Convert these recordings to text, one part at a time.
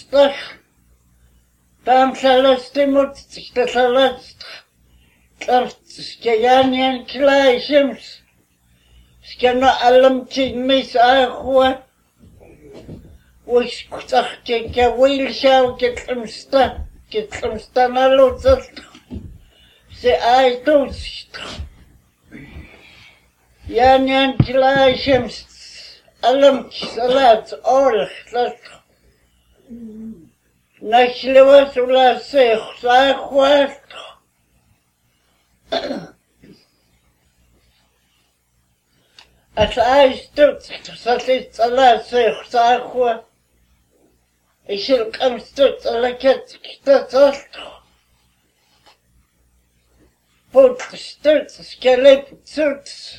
Kutztach, tam Salastimut, the Salast, Skayanian Claishims, Skana Alam Chigmis Ahua, which Kutzach take a wheel shall get some stanalots, say I don't. Yanyan Claishims. Alam salat all that Nashlewa Sula Sech Sakwat as I stood Salit Salat Sech Sakwa I shall come stood like it put stood skeleton suits.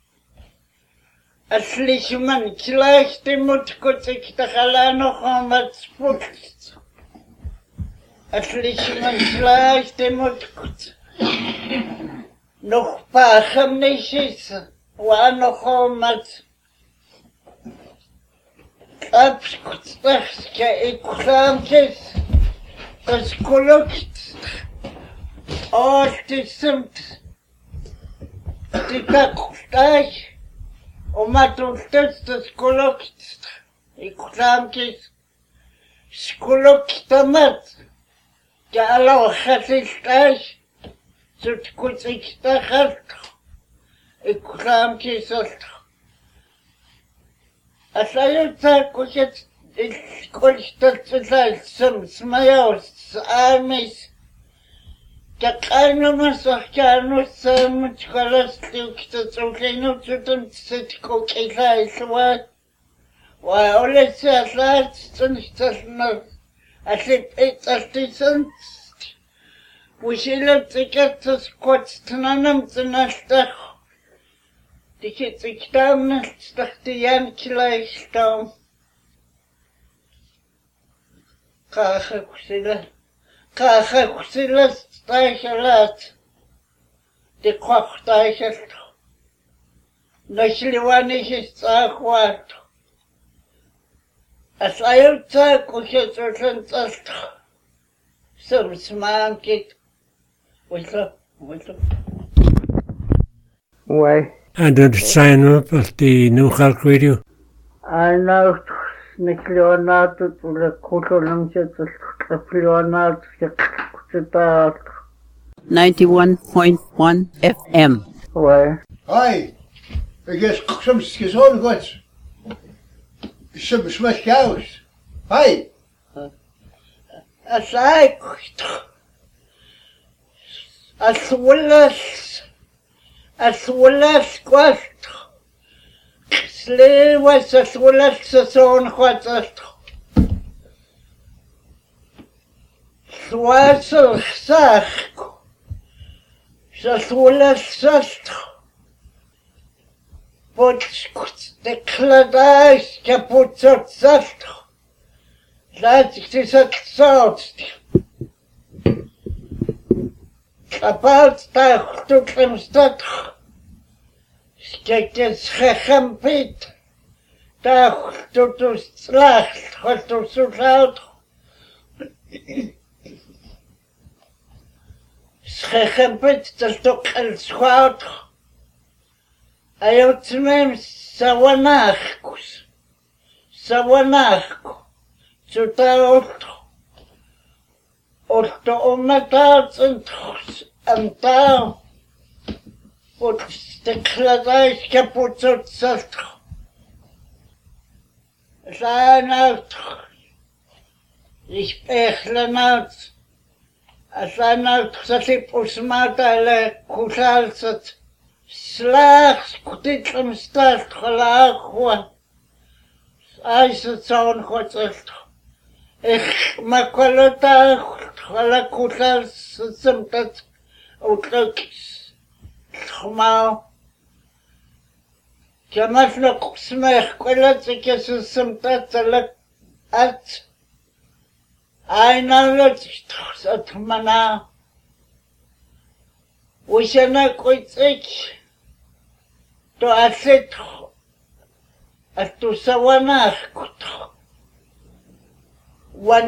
Als man gleich die Mut gut sich da allein noch einmal sputzt. Als man gleich die Mut gut noch pachen nicht ist, war noch einmal abskutzt, das ich krank das Kollokt, die sind, die Kacksteich, das Kollokt, ich krank Skoloktamat, der Allah hat sich gleich, so kurz ich da hat, ich krank ist. Als ich jetzt, ich konnte das sein, zum Smayaus, Amis, der keine Masachkano, mit Scholastik, das Ukraine zu dem Zitko, ich weiß, weil alles ersetzt und ich das noch, als die sind, wo ich sich jetzt das kurz zu einem Sinnerstach, die jetzt ich da nicht, dachte Jan gleich da. Kache Kusila, Steichelat, die Kochteichelt, Nachliwanig ist auch wart. Als Eilzeit, wo ich jetzt so sind, das zum Smaan geht. Why? And did sign up at the New Halk Radio? I know Leonardo to the Kutolang Leonardo 91.1 FM. Why? Hi, I guess some skizon got some smash cows. Hi. As I as well as quest. Slave was as well as the son what Swassel Sach. As well as Sast. But the Cladais kaput Sast. That is a thought. About that to Klemstad. Skekes Hechampit. That to Slacht, what to Sulaut. Hechampit, the stock and squat. I have to name Sawanachkus. Sawanachkus. So that Otto Ometats and down. But the Cladais kaput Sast. Sein out. Ich bechle out. Sein out, dass ich Usmatale Kusalsat. Slach, Kutitlam Start, Halachua. Eisenzaun Hotzelt. Ich makolota Halakutal Simpat Outlooks. Schmau. Kamaslo Smech, Quelatikis Simpat at I know that at Mana. We shall not quit it to asset at to Sawanach. One